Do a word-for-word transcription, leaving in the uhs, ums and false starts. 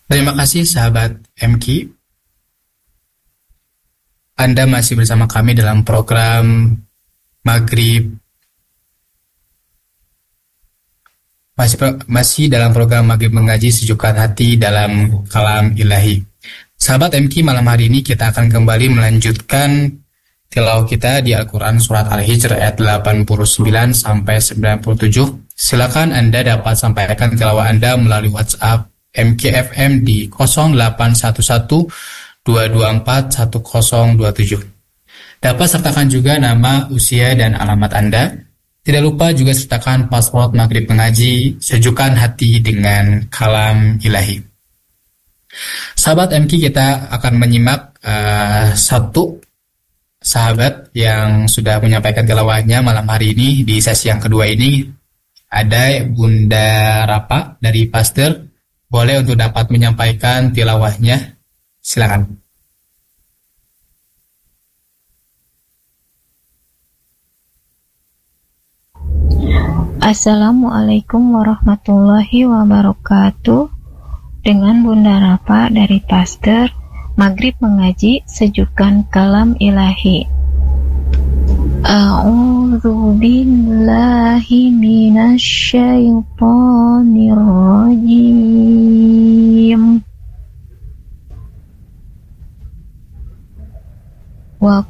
Terima kasih sahabat M Q. Anda masih bersama kami dalam program Maghrib. Masih, masih dalam program Maghrib Mengaji Sejukkan Hati dalam Kalam Ilahi. Sahabat M Q, malam hari ini kita akan kembali melanjutkan tilawah kita di Al-Quran Surat Al-Hijr ayat delapan puluh sembilan sampai sembilan puluh tujuh. Silakan Anda dapat sampaikan tilawah Anda melalui WhatsApp M K F M di nol delapan satu satu dua dua empat satu nol dua tujuh. Dapat sertakan juga nama, usia, dan alamat Anda. Tidak lupa juga sertakan password Maghrib Mengaji Sejukkan Hati dengan Kalam Ilahi. Sahabat M K, kita akan menyimak uh, satu sahabat yang sudah menyampaikan tilawahnya malam hari ini. Di sesi yang kedua ini ada Bunda Rapa dari Pasteur. Boleh untuk dapat menyampaikan tilawahnya. Silakan. Assalamualaikum warahmatullahi wabarakatuh. Dengan Bunda Rapa dari Pasteur, Maghrib Mengaji Sejukkan Kalam Ilahi. A'udzu billahi minasyaitonir rajim. Wa